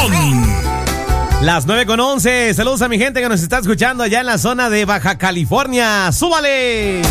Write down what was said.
Las 9:11. Saludos a mi gente que nos está escuchando allá en la zona de Baja California. ¡Súbale!